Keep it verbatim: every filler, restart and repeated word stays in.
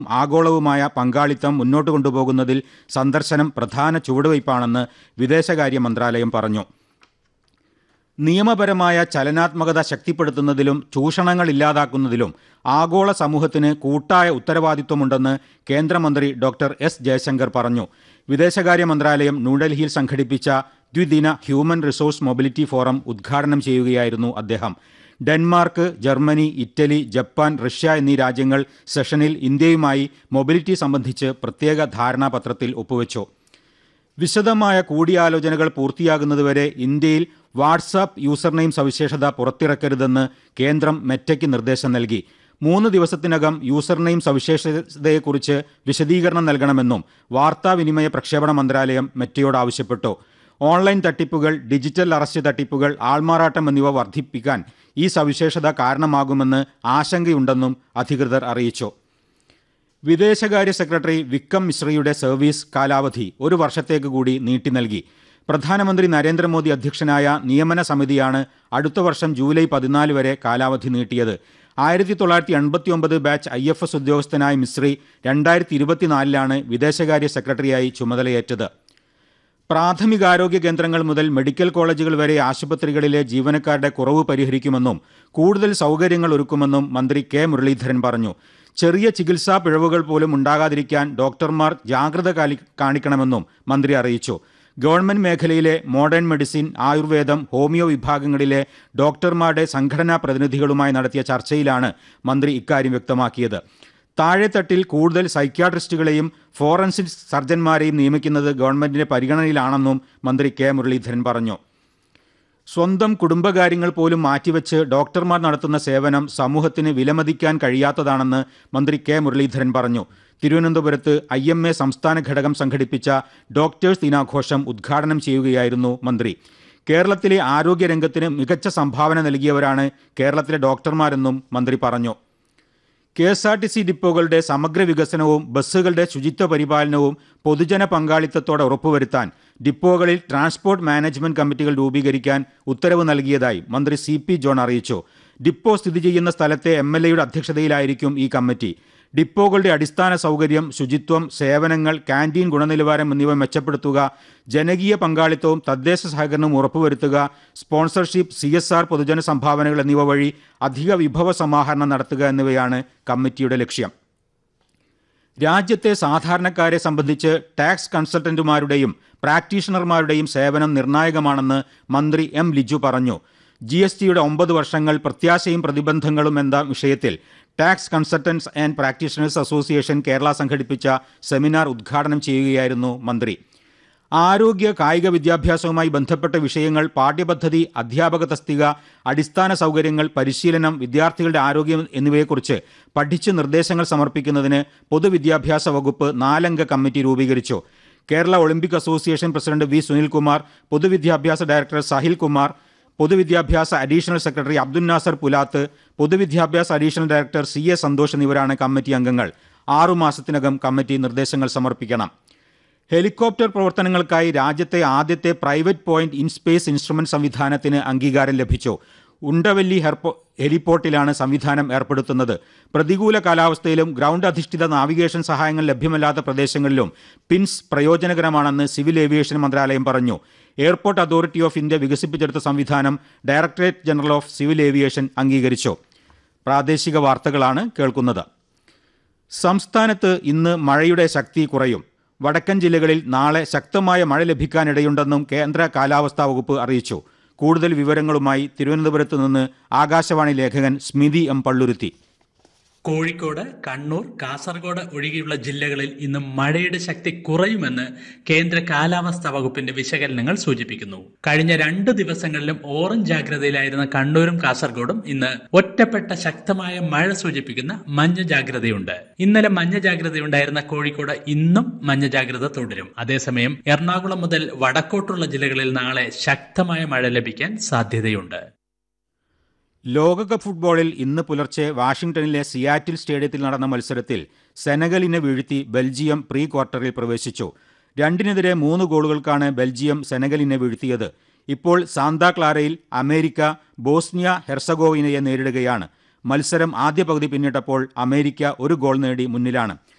ആഗോളവുമായ പങ്കാളിത്തം മുന്നോട്ട് കൊണ്ടുപോകുന്നതിൽ സന്ദർശനം പ്രധാന ചുവടുവയ്പ്പാണെന്ന് വിദേശകാര്യ മന്ത്രാലയം പറഞ്ഞു. നിയമപരമായ ചലനാത്മകത ശക്തിപ്പെടുത്തുന്നതിലും ചൂഷണങ്ങൾ ഇല്ലാതാക്കുന്നതിലും ആഗോള സമൂഹത്തിന് കൂട്ടായ ഉത്തരവാദിത്വമുണ്ടെന്ന് കേന്ദ്രമന്ത്രി ഡോക്ടർ എസ് ജയശങ്കർ പറഞ്ഞു. വിദേശകാര്യ മന്ത്രാലയം ന്യൂഡൽഹിയിൽ സംഘടിപ്പിച്ച ദ്വിദിന ഹ്യൂമൻ റിസോഴ്സ് മൊബിലിറ്റി ഫോറം ഉദ്ഘാടനം ചെയ്യുകയായിരുന്നു അദ്ദേഹം. Denmark, Germany, Italy, Japan, Russia എന്നീ രാജ്യങ്ങൾ സെഷനിൽ ഇന്ത്യയുമായി മൊബിലിറ്റി സംബന്ധിച്ച് പ്രത്യേക ധാരണാപത്രത്തിൽ ഒപ്പുവെച്ചു. വിശദമായ കൂടിയാലോചനകൾ പൂർത്തിയാകുന്നതുവരെ ഇന്ത്യയിൽ വാട്സാപ്പ് യൂസർനെയിം സവിശേഷത പുറത്തിറക്കരുതെന്ന് കേന്ദ്രം മെറ്റയ്ക്ക് നിർദ്ദേശം നൽകി. മൂന്ന് ദിവസത്തിനകം യൂസർനെയിം സവിശേഷതയെക്കുറിച്ച് വിശദീകരണം നൽകണമെന്നും വാർത്താവിനിമയ പ്രക്ഷേപണ മന്ത്രാലയം മെറ്റയോട് ആവശ്യപ്പെട്ടു. ഓൺലൈൻ തട്ടിപ്പുകൾ, ഡിജിറ്റൽ അറസ്റ്റ് തട്ടിപ്പുകൾ, ആൾമാറാട്ടം എന്നിവ വർദ്ധിപ്പിക്കാൻ ഈ സവിശേഷത കാരണമാകുമെന്ന് ആശങ്കയുണ്ടെന്നും അധികൃതർ അറിയിച്ചു. വിദേശകാര്യ സെക്രട്ടറി വിക്രം മിശ്രയുടെ സർവീസ് കാലാവധി ഒരു വർഷത്തേക്ക് കൂടി നീട്ടി നൽകി. പ്രധാനമന്ത്രി നരേന്ദ്രമോദി അധ്യക്ഷനായ നിയമന സമിതിയാണ് അടുത്ത വർഷം ജൂലൈ പതിനാല് വരെ കാലാവധി നീട്ടിയത്. ആയിരത്തി തൊള്ളായിരത്തി എൺപത്തി ഒമ്പത് ബാച്ച് ഐ എഫ് എസ് ഉദ്യോഗസ്ഥനായ മിശ്രി രണ്ടായിരത്തി ഇരുപത്തിനാലിലാണ് വിദേശകാര്യ സെക്രട്ടറിയായി ചുമതലയേറ്റത്. പ്രാഥമികാരോഗ്യ കേന്ദ്രങ്ങൾ മുതൽ മെഡിക്കൽ കോളേജുകൾ വരെ ആശുപത്രികളിലെ ജീവനക്കാരുടെ കുറവ് പരിഹരിക്കുമെന്നും കൂടുതൽ സൗകര്യങ്ങൾ ഒരുക്കുമെന്നും മന്ത്രി കെ മുരളീധരൻ പറഞ്ഞു. ചെറിയ ചികിത്സാ പിഴവുകൾ പോലും ഉണ്ടാകാതിരിക്കാൻ ഡോക്ടർമാർ ജാഗ്രത കാണിക്കണമെന്നും മന്ത്രി അറിയിച്ചു. ഗവൺമെന്റ് മേഖലയിലെ മോഡേൺ മെഡിസിൻ, ആയുർവേദം, ഹോമിയോ വിഭാഗങ്ങളിലെ ഡോക്ടർമാരുടെ സംഘടനാ പ്രതിനിധികളുമായി നടത്തിയ ചർച്ചയിലാണ് മന്ത്രി ഇക്കാര്യം വ്യക്തമാക്കിയത്. താഴെത്തട്ടിൽ കൂടുതൽ സൈക്യാട്രിസ്റ്റുകളെയും ഫോറൻസിക് സർജന്മാരെയും നിയമിക്കുന്നത് ഗവൺമെന്റിന്റെ പരിഗണനയിലാണെന്നും മന്ത്രി കെ മുരളീധരൻ പറഞ്ഞു. സ്വന്തം കുടുംബകാര്യങ്ങൾ പോലും മാറ്റിവെച്ച് ഡോക്ടർമാർ നടത്തുന്ന സേവനം സമൂഹത്തിന് വിലമതിക്കാൻ കഴിയാത്തതാണെന്ന് മന്ത്രി കെ മുരളീധരൻ പറഞ്ഞു. തിരുവനന്തപുരത്ത് ഐ എം എ സംസ്ഥാന ഘടകം സംഘടിപ്പിച്ച ഡോക്ടേഴ്സ് ദിനാഘോഷം ഉദ്ഘാടനം ചെയ്യുകയായിരുന്നു മന്ത്രി. കേരളത്തിലെ ആരോഗ്യരംഗത്തിന് മികച്ച സംഭാവന നൽകിയവരാണ് കേരളത്തിലെ ഡോക്ടർമാരെന്നും മന്ത്രി പറഞ്ഞു. K S R T C ഡിപ്പോകളുടെ സമഗ്ര വികസനവും ബസ്സുകളുടെ ശുചിത്വ പരിപാലനവും പൊതുജന പങ്കാളിത്തത്തോടെ ഉറപ്പുവരുത്താൻ ഡിപ്പോകളിൽ ട്രാൻസ്പോർട്ട് മാനേജ്മെന്റ് കമ്മിറ്റികൾ രൂപീകരിക്കാൻ ഉത്തരവ് നൽകിയതായി മന്ത്രി സി പി ജോൺ അറിയിച്ചു. ഡിപ്പോ സ്ഥിതി ചെയ്യുന്ന സ്ഥലത്തെ എം എൽ എയുടെ അധ്യക്ഷതയിലായിരിക്കും ഈ കമ്മിറ്റി. ഡിപ്പോകളുടെ അടിസ്ഥാന സൗകര്യം, ശുചിത്വം, സേവനങ്ങൾ, ക്യാൻറ്റീൻ ഗുണനിലവാരം എന്നിവ മെച്ചപ്പെടുത്തുക, ജനകീയ പങ്കാളിത്തവും തദ്ദേശ സഹകരണവും ഉറപ്പുവരുത്തുക, സ്പോൺസർഷിപ്പ്, സി എസ് ആർ, പൊതുജന സംഭാവനകൾ എന്നിവ വഴി അധിക വിഭവ സമാഹരണം നടത്തുക എന്നിവയാണ് കമ്മിറ്റിയുടെ ലക്ഷ്യം. രാജ്യത്തെ സാധാരണക്കാരെ സംബന്ധിച്ച് ടാക്സ് കൺസൾട്ടന്റുമാരുടെയും പ്രാക്ടീഷണർമാരുടെയും സേവനം നിർണായകമാണെന്ന് മന്ത്രി എം ലിജു പറഞ്ഞു. ജി എസ് ടിയുടെ ഒമ്പത് വർഷങ്ങൾ പ്രത്യാശയും പ്രതിബന്ധങ്ങളും എന്ന വിഷയത്തിൽ tax consultants and practitioners association Kerala സംഘടിപ്പിച്ച സെമിനാർ ഉദ്ഘാടനം ചെയ്യുകയായിരുന്നു മന്ത്രി. ആരോഗ്യ കായിക വിദ്യാഭ്യാസവുമായി ബന്ധപ്പെട്ട വിഷയങ്ങൾ, പാഠ്യപദ്ധതി, അധ്യാപക തസ്തിക, അടിസ്ഥാന സൗകര്യങ്ങൾ, പരിശീലനം, വിദ്യാർത്ഥികളുടെ ആരോഗ്യം എന്നിവയെക്കുറിച്ച് പഠിച്ച് നിർദ്ദേശങ്ങൾ സമർപ്പിക്കുന്നതിന് പൊതുവിദ്യാഭ്യാസ വകുപ്പ് നാലംഗ കമ്മിറ്റി രൂപീകരിച്ചു. Kerala Olympic association president V Sunilkumar, പൊതുവിദ്യാഭ്യാസ ഡയറക്ടർ സാഹിൽ കുമാർ, പൊതുവിദ്യാഭ്യാസ അഡീഷണൽ സെക്രട്ടറി അബ്ദുൽ നാസർ പുലാത്ത്, പൊതുവിദ്യാഭ്യാസ additional director C A Santhosh എന്നിവരാണ് കമ്മിറ്റി അംഗങ്ങൾ. ആറുമാസത്തിനകം കമ്മിറ്റി നിർദ്ദേശങ്ങൾ സമർപ്പിക്കണം. ഹെലികോപ്റ്റർ പ്രവർത്തനങ്ങൾക്കായി രാജ്യത്തെ ആദ്യത്തെ private point in space instrument സംവിധാനത്തിന് അംഗീകാരം ലഭിച്ചു. ഉണ്ടവല്ലി ഹെലിപോർട്ടിലാണ് സംവിധാനം ഏർപ്പെടുത്തുന്നത്. പ്രതികൂല കാലാവസ്ഥയിലും ഗ്രൗണ്ട് അധിഷ്ഠിത നാവിഗേഷൻ സഹായങ്ങൾ ലഭ്യമല്ലാത്ത പ്രദേശങ്ങളിലും പിൻസ് പ്രയോജനകരമാണെന്ന് സിവിൽ ഏവിയേഷൻ മന്ത്രാലയം പറഞ്ഞു. എയർപോർട്ട് അതോറിറ്റി ഓഫ് ഇന്ത്യ വികസിപ്പിച്ചെടുത്ത സംവിധാനം directorate general of civil aviation അംഗീകരിച്ചു. പ്രാദേശിക വാർത്തകളാണ് കേൾക്കുന്നത്. സംസ്ഥാനത്ത് ഇന്ന് മഴയുടെ ശക്തി കുറയും. വടക്കൻ ജില്ലകളിൽ നാളെ ശക്തമായ മഴ ലഭിക്കാനിടയുണ്ടെന്നും കേന്ദ്ര കാലാവസ്ഥാ വകുപ്പ് അറിയിച്ചു. കൂടുതൽ വിവരങ്ങളുമായി തിരുവനന്തപുരത്ത് നിന്ന് ആകാശവാണി ലേഖകൻ സ്മിതി എം പള്ളുരുത്തി. കോഴിക്കോട്, കണ്ണൂർ, കാസർഗോഡ് ഒഴികെയുള്ള ജില്ലകളിൽ ഇന്ന് മഴയുടെ ശക്തി കുറയുമെന്ന് കേന്ദ്ര കാലാവസ്ഥാ വകുപ്പിന്റെ വിശകലനങ്ങൾ സൂചിപ്പിക്കുന്നു. കഴിഞ്ഞ രണ്ട് ദിവസങ്ങളിലും ഓറഞ്ച് ജാഗ്രതയിലായിരുന്ന കണ്ണൂരും കാസർഗോഡും ഇന്ന് ഒറ്റപ്പെട്ട ശക്തമായ മഴ സൂചിപ്പിക്കുന്ന മഞ്ഞ ജാഗ്രതയുണ്ട്. ഇന്നലെ മഞ്ഞ ജാഗ്രതയുണ്ടായിരുന്ന കോഴിക്കോട് ഇന്നും മഞ്ഞ ജാഗ്രത തുടരും. അതേസമയം എറണാകുളം മുതൽ വടക്കോട്ടുള്ള ജില്ലകളിൽ നാളെ ശക്തമായ മഴ ലഭിക്കാൻ സാധ്യതയുണ്ട്. ലോകകപ്പ് ഫുട്ബോളിൽ ഇന്ന് പുലർച്ചെ വാഷിംഗ്ടണിലെ സിയാറ്റിൽ സ്റ്റേഡിയത്തിൽ നടന്ന മത്സരത്തിൽ സെനഗലിനെ വീഴ്ത്തി ബെൽജിയം പ്രീ ക്വാർട്ടറിൽ പ്രവേശിച്ചു. രണ്ടിനെതിരെ മൂന്ന് ഗോളുകൾക്കാണ് ബെൽജിയം സെനഗലിനെ വീഴ്ത്തിയത്. ഇപ്പോൾ സാന്താ ക്ലാരയിൽ അമേരിക്ക ബോസ്നിയ ഹെർസഗോവിനയെ നേരിടുകയാണ്. മത്സരം ആദ്യ പകുതി പിന്നിട്ടപ്പോൾ അമേരിക്ക ഒരു ഗോൾ നേടി മുന്നിലാണ്.